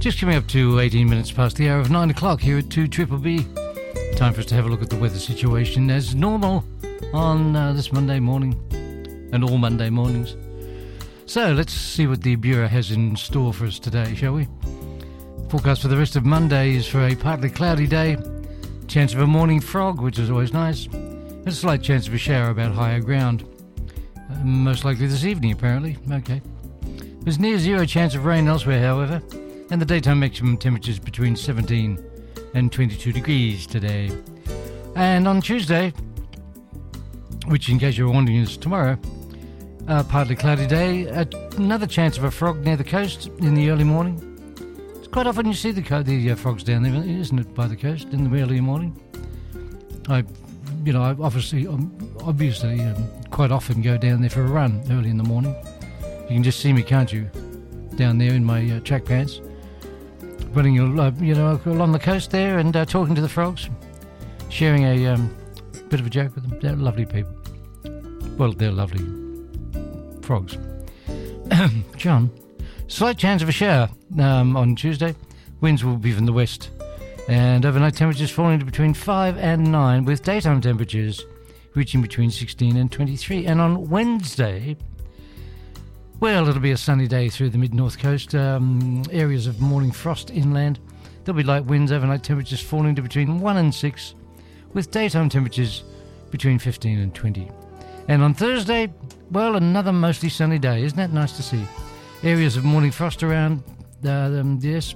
Just coming up to 18 minutes past the hour of 9 o'clock here at 2 Triple B. Time for us to have a look at the weather situation as normal on this Monday morning and all Monday mornings. So let's see what the Bureau has in store for us today, shall we? Forecast for the rest of Monday is for a partly cloudy day, chance of a morning frog, which is always nice, and a slight chance of a shower about higher ground. Most likely this evening, apparently. Okay. There's near zero chance of rain elsewhere, however, and the daytime maximum temperatures between 17 and 22 degrees today. And on Tuesday, which in case you're wondering is tomorrow, partly cloudy day, another chance of a frog near the coast in the early morning. It's quite often you see the frogs down there, isn't it, by the coast in the early morning? I obviously quite often go down there for a run early in the morning. You can just see me, can't you, down there in my track pants, running along the coast there and talking to the frogs, sharing a bit of a joke with them. They're lovely people. Well, they're lovely frogs. John, slight chance of a shower on Tuesday. Winds will be from the west, and overnight temperatures falling to between 5 and 9, with daytime temperatures reaching between 16 and 23. And on Wednesday, well, it'll be a sunny day through the mid-north coast, areas of morning frost inland. There'll be light winds, overnight temperatures falling to between 1 and 6, with daytime temperatures between 15 and 20. And on Thursday, well, another mostly sunny day. Isn't that nice to see? Areas of morning frost around, yes.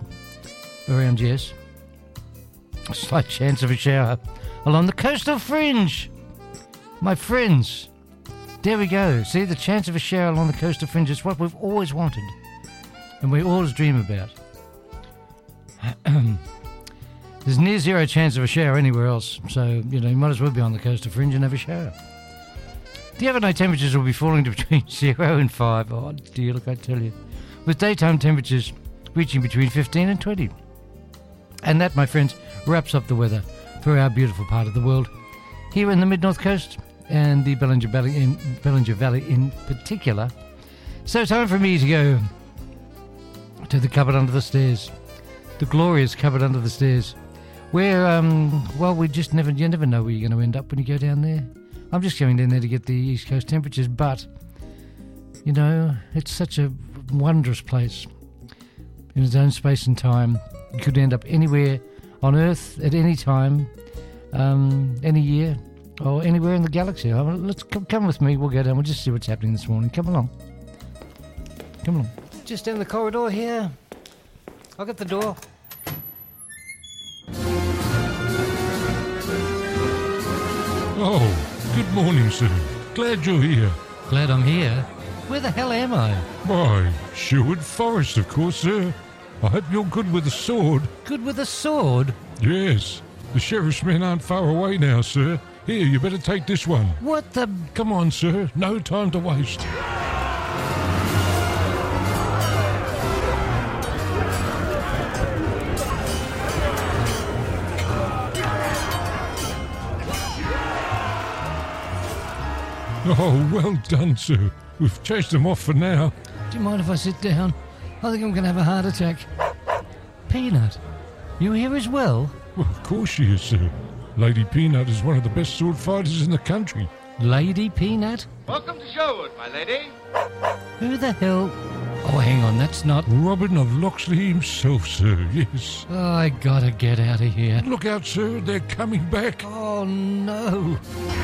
A slight chance of a shower along the coastal fringe. My friends, there we go. See, the chance of a shower along the coastal fringe is what we've always wanted and we always dream about. There's near zero chance of a shower anywhere else, so, you might as well be on the coastal fringe and have a shower. The overnight temperatures will be falling to between 0 and 5. Oh, dear, look, I tell you. With daytime temperatures reaching between 15 and 20. And that, my friends, wraps up the weather for our beautiful part of the world. Here in the mid-north coast and the Bellinger Valley in particular. So time for me to go to the cupboard under the stairs. The glorious cupboard under the stairs. Where, we just you never know where you're going to end up when you go down there. I'm just going down there to get the East Coast temperatures, but, it's such a wondrous place. In its own space and time. You could end up anywhere on Earth at any time, any year, or anywhere in the galaxy. Let's come with me. We'll go down. We'll just see what's happening this morning. Come along. Just down the corridor here. I'll get the door. Oh, good morning, sir. Glad you're here. Glad I'm here? Where the hell am I? Why, Sherwood Forest, of course, sir. I hope you're good with a sword. Good with a sword? Yes. The sheriff's men aren't far away now, sir. Here, you better take this one. What the... Come on, sir. No time to waste. Oh, well done, sir. We've chased them off for now. Do you mind if I sit down? I think I'm going to have a heart attack. Peanut, you here as well? Well, of course she is, sir. Lady Peanut is one of the best sword fighters in the country. Lady Peanut? Welcome to Sherwood, my lady. Who the hell... Oh, hang on, that's not... Robin of Locksley himself, sir, yes. Oh, I gotta get out of here. Look out, sir, they're coming back. Oh, no.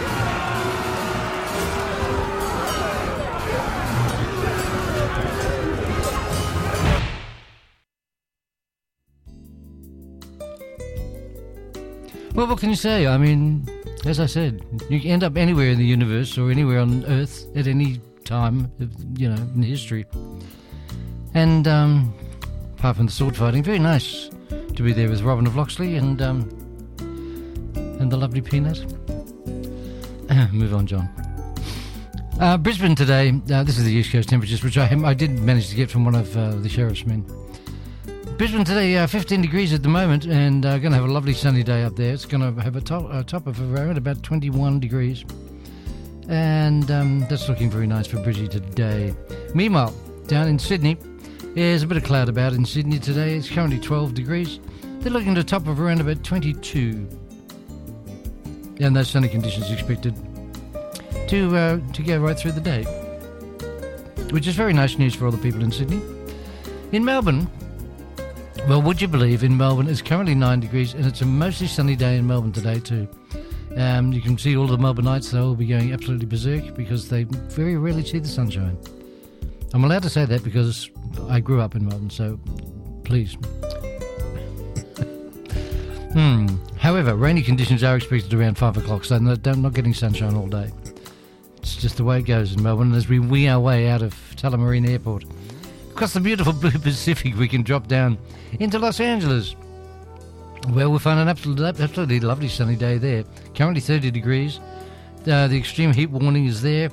Well, what can you say? I mean, as I said, you can end up anywhere in the universe or anywhere on Earth at any time, in history. And apart from the sword fighting, very nice to be there with Robin of Locksley and the lovely Peanut. Move on, John. Brisbane today, this is the East Coast temperatures, which I did manage to get from one of the sheriff's men. Brisbane today, 15 degrees at the moment, and going to have a lovely sunny day up there. It's going to have a top of around about 21 degrees. And that's looking very nice for Brizzy today. Meanwhile, down in Sydney, There's a bit of cloud about in Sydney today. It's currently 12 degrees. They're looking to top of around about 22. And those sunny conditions expected to go right through the day, which is very nice news for all the people in Sydney. In Melbourne, well, would you believe in Melbourne it's currently 9 degrees and it's a mostly sunny day in Melbourne today too. You can see all the Melbourneites, they'll all be going absolutely berserk because they very rarely see the sunshine. I'm allowed to say that because I grew up in Melbourne, so please. However, rainy conditions are expected around 5 o'clock, so not getting sunshine all day. It's just the way it goes in Melbourne as we wing our way out of Tullamarine Airport. Across the beautiful blue Pacific, we can drop down into Los Angeles, where we'll find an absolutely lovely sunny day there. Currently 30 degrees. The extreme heat warning is there,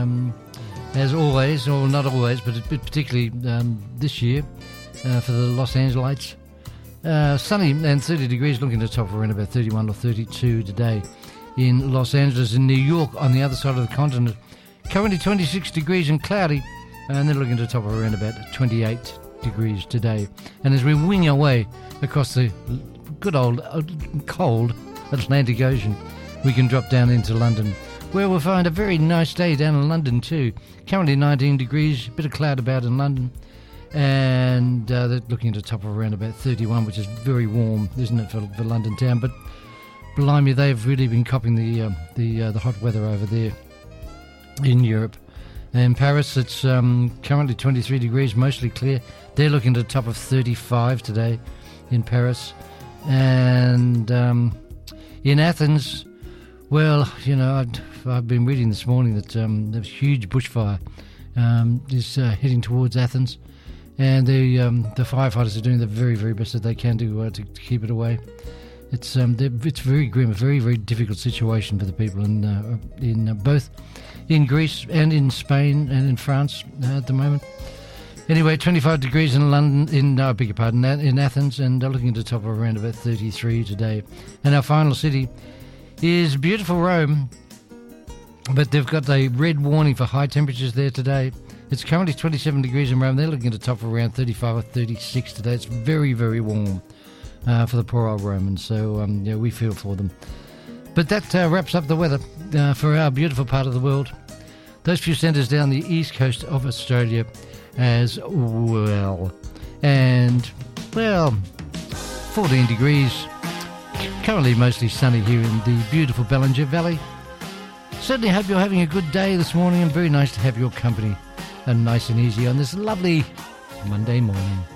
as always, or not always, but particularly this year for the Los Angelites. Sunny and 30 degrees, looking to top around about 31 or 32 today in Los Angeles. In New York, on the other side of the continent, currently 26 degrees and cloudy, and they're looking to top around about 28 degrees today. And as we wing our way across the good old cold Atlantic Ocean, we can drop down into London, where we'll find a very nice day down in London too. Currently 19 degrees, a bit of cloud about in London, and they're looking to top around about 31, which is very warm, isn't it, for London town? But blimey, they've really been copping the hot weather over there in Europe. In Paris, it's currently 23 degrees, mostly clear. They're looking at a top of 35 today in Paris. And in Athens, well, you know, I've been reading this morning that there's a huge bushfire is heading towards Athens. And the firefighters are doing the very, very best that they can to keep it away. It's very grim, a very, very difficult situation for the people in both in Greece and in Spain and in France at the moment. Anyway, 25 degrees in London, in Athens, and they're looking to top of around about 33 today. And our final city is beautiful Rome, but they've got a red warning for high temperatures there today. It's currently 27 degrees in Rome. They're looking to top of around 35 or 36 today. It's very, very warm for the poor old Romans, so we feel for them. But that wraps up the weather for our beautiful part of the world. Those few centres down the east coast of Australia as well. And, well, 14 degrees. Currently mostly sunny here in the beautiful Bellinger Valley. Certainly hope you're having a good day this morning, and very nice to have your company and nice and easy on this lovely Monday morning.